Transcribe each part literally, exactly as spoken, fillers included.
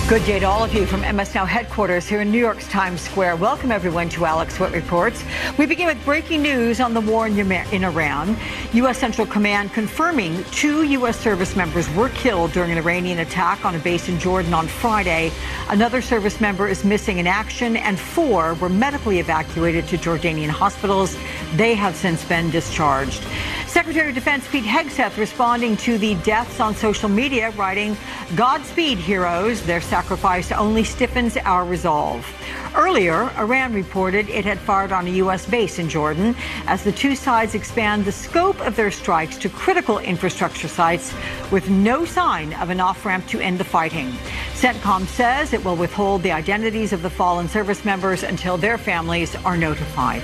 Good day to all of you from M S Now headquarters here in New York's Times Square. Welcome everyone to Alex Witt Reports. We begin with breaking news on the war in Iran. U S Central Command confirming two U S service members were killed during an Iranian attack on a base in Jordan on Friday. Another service member is missing in action, and four were medically evacuated to Jordanian hospitals. They have since been discharged. Secretary of Defense Pete Hegseth responding to the deaths on social media, writing, "Godspeed, heroes. Their sacrifice only stiffens our resolve." Earlier, Iran reported it had fired on a U S base in Jordan as the two sides expand the scope of their strikes to critical infrastructure sites with no sign of an off-ramp to end the fighting. CENTCOM says it will withhold the identities of the fallen service members until their families are notified.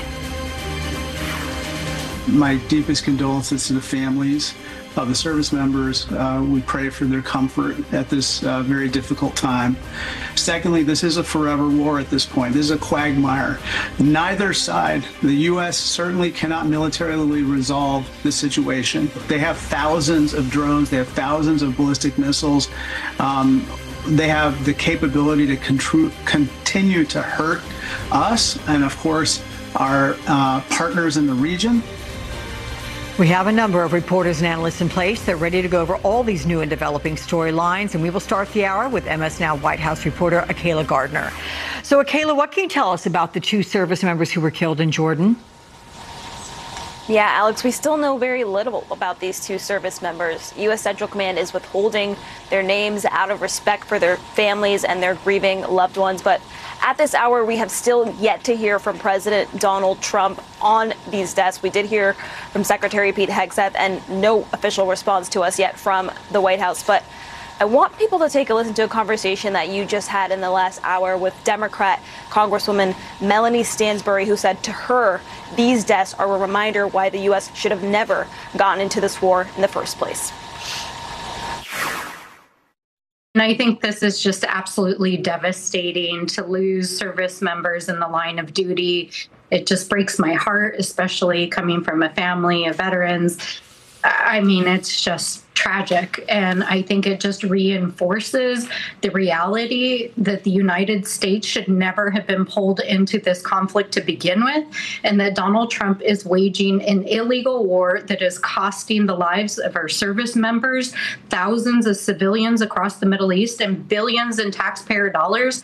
My deepest condolences to the families of the service members. Uh, we pray for their comfort at this uh, very difficult time. Secondly, this is a forever war at this point. This is a quagmire. Neither side, the U S certainly cannot militarily resolve the situation. They have thousands of drones. They have thousands of ballistic missiles. Um, they have the capability to contru- continue to hurt us and, of course, our uh, partners in the region. We have a number of reporters and analysts in place. They're ready to go over all these new and developing storylines. And we will start the hour with M S Now White House reporter Akayla Gardner. So, Akayla, what can you tell us about the two service members who were killed in Jordan? Yeah, Alex, we still know very little about these two service members. U S Central Command is withholding their names out of respect for their families and their grieving loved ones. But at this hour, we have still yet to hear from President Donald Trump on these deaths. We did hear from Secretary Pete Hegseth, and no official response to us yet from the White House. But I want people to take a listen to a conversation that you just had in the last hour with Democrat Congresswoman Melanie Stansbury, who said to her, these deaths are a reminder why the U S should have never gotten into this war in the first place. And I think this is just absolutely devastating to lose service members in the line of duty. It just breaks my heart, especially coming from a family of veterans. I mean, it's just tragic. And I think it just reinforces the reality that the United States should never have been pulled into this conflict to begin with, and that Donald Trump is waging an illegal war that is costing the lives of our service members, thousands of civilians across the Middle East, and billions in taxpayer dollars.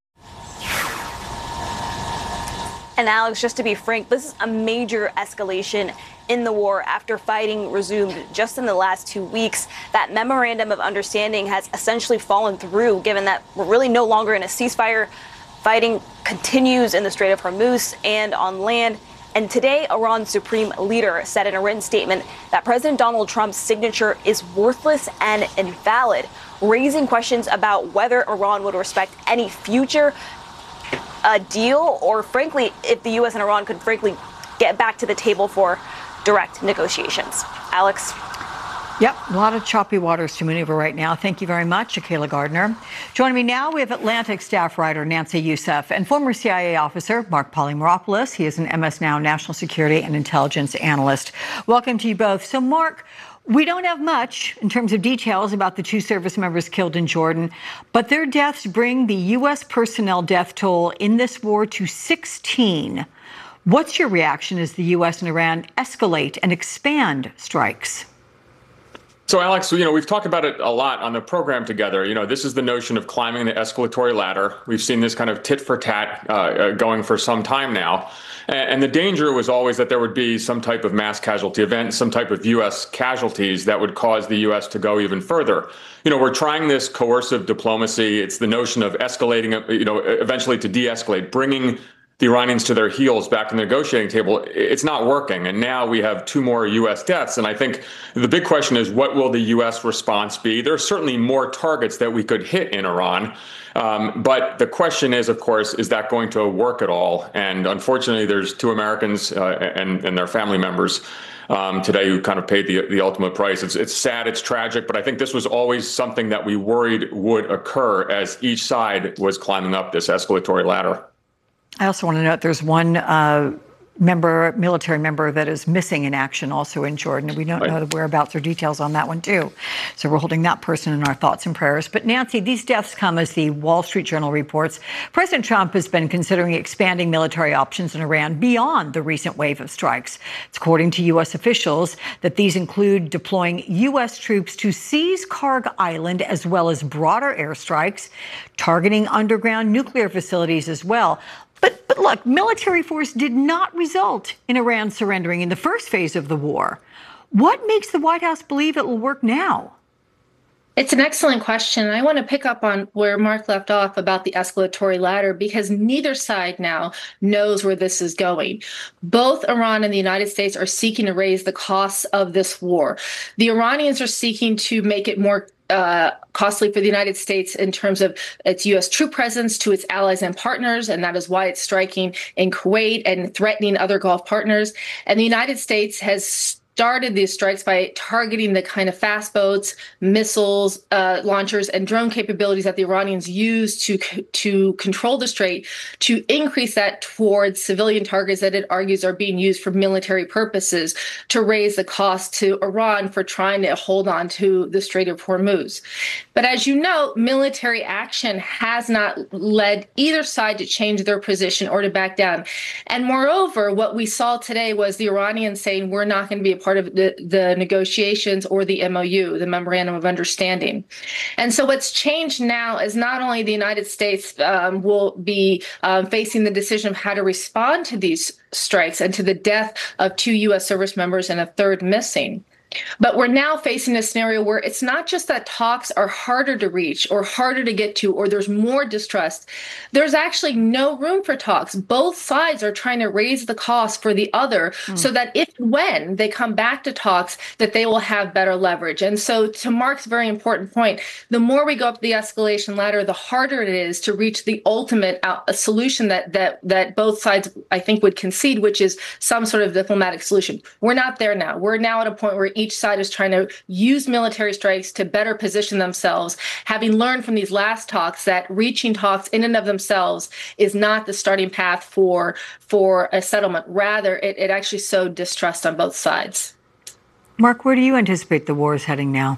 And Alex, just to be frank, this is a major escalation in the war after fighting resumed just in the last two weeks. That memorandum of understanding has essentially fallen through, given that we're really no longer in a ceasefire. Fighting continues in the Strait of Hormuz and on land. And today, Iran's supreme leader said in a written statement that President Donald Trump's signature is worthless and invalid, raising questions about whether Iran would respect any future uh, deal, or frankly, if the U S and Iran could frankly get back to the table for direct negotiations. Alex? Yep, a lot of choppy waters to maneuver right now. Thank you very much, Akayla Gardner. Joining me now, we have Atlantic staff writer Nancy Youssef and former C I A officer Mark Polymeropoulos. He is an M S Now national security and intelligence analyst. Welcome to you both. So, Mark, we don't have much in terms of details about the two service members killed in Jordan, but their deaths bring the U S personnel death toll in this war to sixteen. What's your reaction as the U S and Iran escalate and expand strikes? So, Alex, you know, we've talked about it a lot on the program together. You know, this is the notion of climbing the escalatory ladder. We've seen this kind of tit for tat uh, uh, going for some time now. And, and the danger was always that there would be some type of mass casualty event, some type of U S casualties that would cause the U S to go even further. You know, we're trying this coercive diplomacy. It's the notion of escalating, you know, eventually to de-escalate, bringing the Iranians to their heels back to the negotiating table. It's not working. And now we have two more U S deaths. And I think the big question is, what will the U S response be? There are certainly more targets that we could hit in Iran. Um, but the question is, of course, is that going to work at all? And unfortunately, there's two Americans uh, and, and their family members um, today who kind of paid the, the ultimate price. It's, it's sad, it's tragic, but I think this was always something that we worried would occur as each side was climbing up this escalatory ladder. I also want to note there's one uh, member, military member that is missing in action also in Jordan. We don't know the whereabouts or details on that one too. So we're holding that person in our thoughts and prayers. But Nancy, these deaths come as the Wall Street Journal reports President Trump has been considering expanding military options in Iran beyond the recent wave of strikes. It's according to U S officials that these include deploying U S troops to seize Karg Island, as well as broader airstrikes, targeting underground nuclear facilities as well. But, but look, military force did not result in Iran surrendering in the first phase of the war. What makes the White House believe it will work now? It's an excellent question. I want to pick up on where Mark left off about the escalatory ladder, because neither side now knows where this is going. Both Iran and the United States are seeking to raise the costs of this war. The Iranians are seeking to make it more Uh, costly for the United States in terms of its U S troop presence to its allies and partners, and that is why it's striking in Kuwait and threatening other Gulf partners. And the United States has started these strikes by targeting the kind of fast boats, missiles, uh, launchers, and drone capabilities that the Iranians use to to control the strait, to increase that towards civilian targets that it argues are being used for military purposes, to raise the cost to Iran for trying to hold on to the Strait of Hormuz. But as you know, military action has not led either side to change their position or to back down. And moreover, what we saw today was the Iranians saying we're not going to be a part of the, the negotiations or the M O U, the Memorandum of Understanding. And so what's changed now is not only the United States um, will be um, facing the decision of how to respond to these strikes and to the death of two U S service members and a third missing, but we're now facing a scenario where it's not just that talks are harder to reach or harder to get to, or there's more distrust. There's actually no room for talks. Both sides are trying to raise the cost for the other mm. so that if when they come back to talks, that they will have better leverage. And so to Mark's very important point, the more we go up the escalation ladder, the harder it is to reach the ultimate out, a solution that that that both sides, I think, would concede, which is some sort of diplomatic solution. We're not there now. We're now at a point where each side is trying to use military strikes to better position themselves, having learned from these last talks that reaching talks in and of themselves is not the starting path for for a settlement. Rather, it, it actually sowed distrust on both sides. Mark, where do you anticipate the war is heading now?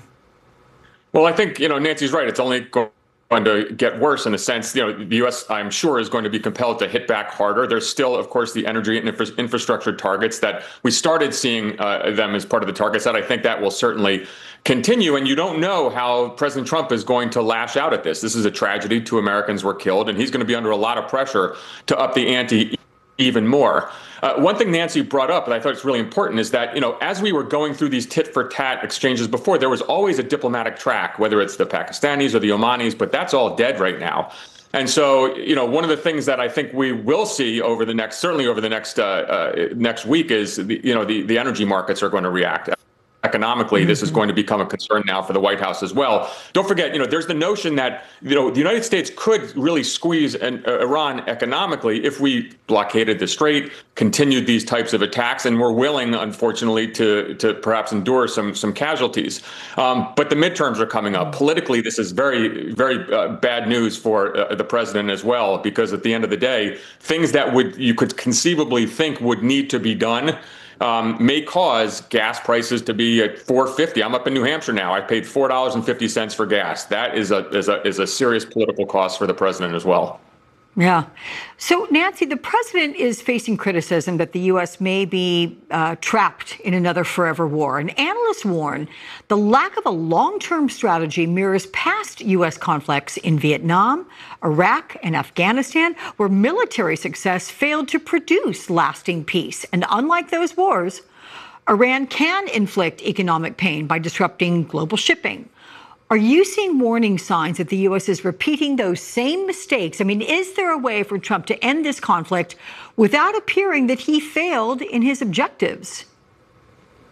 Well, I think, you know, Nancy's right. It's only going to get worse in a sense. You know, the U S, I'm sure, is going to be compelled to hit back harder. There's still, of course, the energy and infra- infrastructure targets that we started seeing uh, them as part of the target set. I think that will certainly continue. And you don't know how President Trump is going to lash out at this. This is a tragedy. Two Americans were killed, and he's going to be under a lot of pressure to up the ante even more. Uh, one thing Nancy brought up that I thought is really important is that, you know, as we were going through these tit for tat exchanges before, there was always a diplomatic track, whether it's the Pakistanis or the Omanis, but that's all dead right now. And so, you know, one of the things that I think we will see over the next, certainly over the next uh, uh, next week is, the, you know, the, the energy markets are going to react. Economically, this is going to become a concern now for the White House as well. Don't forget, you know, there's the notion that, you know, the United States could really squeeze an, uh, Iran economically if we blockaded the strait, continued these types of attacks, and were willing, unfortunately, to to perhaps endure some some casualties. Um, but the midterms are coming up. Politically, this is very, very uh, bad news for uh, the president as well, because at the end of the day, things that would you could conceivably think would need to be done Um, may cause gas prices to be at four fifty. I'm up in New Hampshire now. I paid four dollars and fifty cents for gas. That is a is a is a serious political cost for the president as well. Yeah. So, Nancy, the president is facing criticism that the U S may be uh, trapped in another forever war. And analysts warn the lack of a long-term strategy mirrors past U S conflicts in Vietnam, Iraq, and Afghanistan, where military success failed to produce lasting peace. And unlike those wars, Iran can inflict economic pain by disrupting global shipping. Are you seeing warning signs that the U S is repeating those same mistakes? I mean, is there a way for Trump to end this conflict without appearing that he failed in his objectives?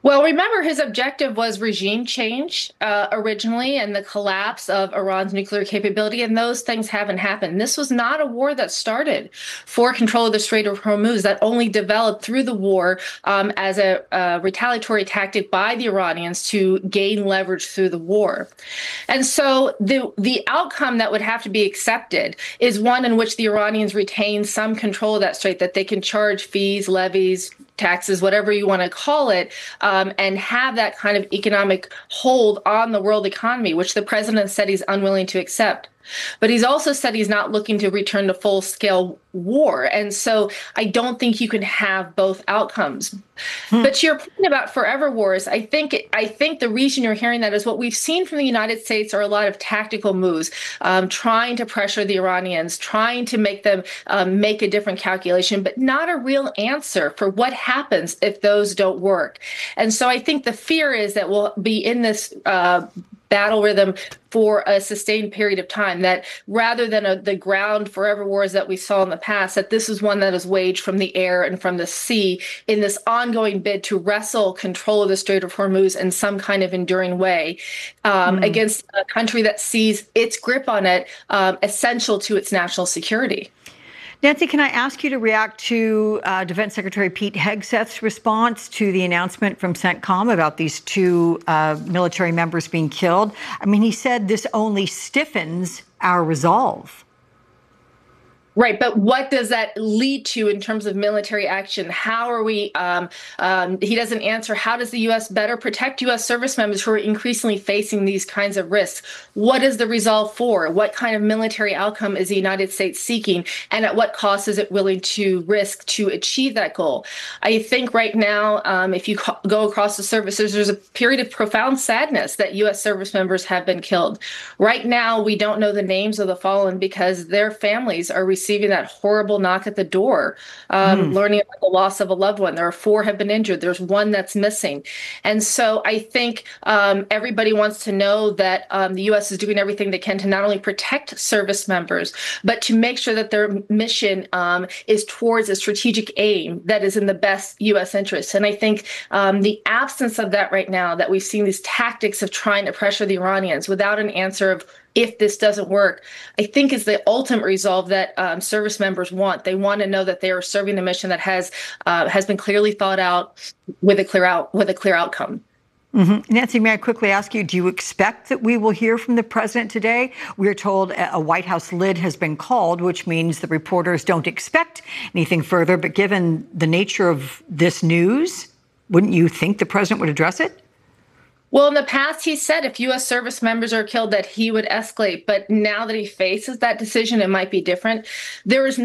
Well, remember, his objective was regime change uh, originally and the collapse of Iran's nuclear capability, and those things haven't happened. This was not a war that started for control of the Strait of Hormuz, that only developed through the war um, as a, a retaliatory tactic by the Iranians to gain leverage through the war. And so the, the outcome that would have to be accepted is one in which the Iranians retain some control of that strait, that they can charge fees, levies, taxes, whatever you want to call it, um, and have that kind of economic hold on the world economy, which the president said he's unwilling to accept. But he's also said he's not looking to return to full-scale war. And so I don't think you can have both outcomes. Hmm. But to your point about forever wars, I think I think the reason you're hearing that is what we've seen from the United States are a lot of tactical moves, um, trying to pressure the Iranians, trying to make them um, make a different calculation, but not a real answer for what happens if those don't work. And so I think the fear is that we'll be in this uh, battle rhythm for a sustained period of time, that rather than a, the ground forever wars that we saw in the past, that this is one that is waged from the air and from the sea in this ongoing bid to wrestle control of the Strait of Hormuz in some kind of enduring way um, mm. against a country that sees its grip on it um, essential to its national security. Nancy, can I ask you to react to uh, Defense Secretary Pete Hegseth's response to the announcement from CENTCOM about these two uh, military members being killed? I mean, he said this only stiffens our resolve. Right. But what does that lead to in terms of military action? How are we um, um, he doesn't answer. How does the U S better protect U S service members who are increasingly facing these kinds of risks? What is the resolve for? What kind of military outcome is the United States seeking? And at what cost is it willing to risk to achieve that goal? I think right now, um, if you co- go across the services, there's a period of profound sadness that U S service members have been killed. Right now, we don't know the names of the fallen because their families are receiving receiving that horrible knock at the door, um, mm. learning about the loss of a loved one. There are four have been injured. There's one that's missing. And so I think um, everybody wants to know that um, the U S is doing everything they can to not only protect service members, but to make sure that their mission um, is towards a strategic aim that is in the best U S interest. And I think um, the absence of that right now, that we've seen these tactics of trying to pressure the Iranians without an answer of if this doesn't work, I think is the ultimate resolve that um, service members want. They want to know that they are serving a mission that has uh, has been clearly thought out with a clear out with a clear outcome. Mm-hmm. Nancy, may I quickly ask you, do you expect that we will hear from the president today? We're told a White House lid has been called, which means the reporters don't expect anything further. But given the nature of this news, wouldn't you think the president would address it? Well, in the past, he said if U S service members are killed, that he would escalate. But now that he faces that decision, it might be different. There is